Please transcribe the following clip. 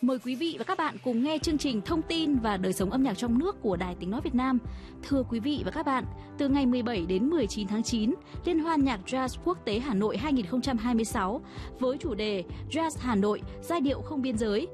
Mời quý vị và các bạn cùng nghe chương trình Thông tin và đời sống âm nhạc trong nước của Đài Tiếng nói Việt Nam. Thưa quý vị và các bạn, từ ngày 17 đến 19 tháng 9, Liên hoan nhạc Jazz Quốc tế Hà Nội 2026 với chủ đề Jazz Hà Nội, giai điệu không biên giới